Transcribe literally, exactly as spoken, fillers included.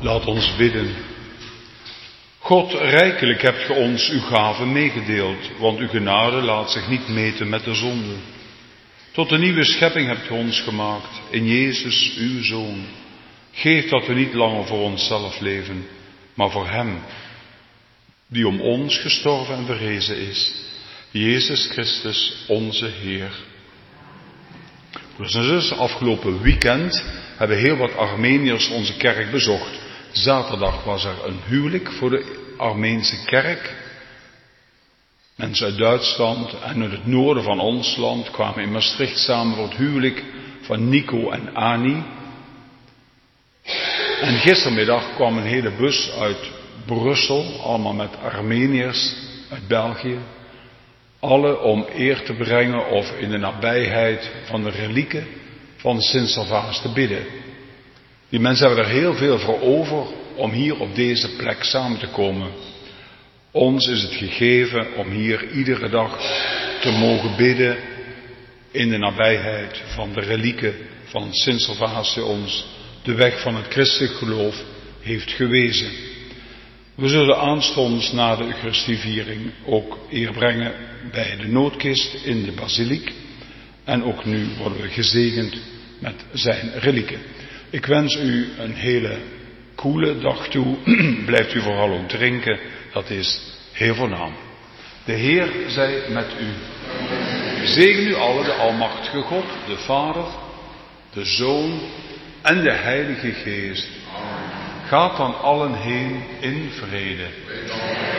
Laat ons bidden. God, rijkelijk hebt ge ons uw gaven meegedeeld, want uw genade laat zich niet meten met de zonde. Tot een nieuwe schepping hebt ge ons gemaakt, in Jezus uw Zoon. Geef dat we niet langer voor onszelf leven, maar voor Hem, die om ons gestorven en verrezen is. Jezus Christus, onze Heer. Broers en zussen, afgelopen weekend hebben heel wat Armeniërs onze kerk bezocht. Zaterdag was er een huwelijk voor de Armeense kerk. Mensen uit Duitsland en uit het noorden van ons land kwamen in Maastricht samen voor het huwelijk van Nico en Ani. En gistermiddag kwam een hele bus uit Brussel, allemaal met Armeniërs uit België. Alle om eer te brengen of in de nabijheid van de relieken van Sint-Servaas te bidden. Die mensen hebben er heel veel voor over om hier op deze plek samen te komen. Ons is het gegeven om hier iedere dag te mogen bidden in de nabijheid van de relieken van Sint-Servaas die ons de weg van het christelijk geloof heeft gewezen. We zullen aanstonds na de Eucharistieviering ook eer brengen bij de noodkist in de basiliek. En ook nu worden we gezegend met zijn relieken. Ik wens u een hele koele dag toe. Blijft u vooral ook drinken. Dat is heel voornaam. De Heer zij met u. Zegen u allen de almachtige God, de Vader, de Zoon en de Heilige Geest. Gaat dan allen heen in vrede.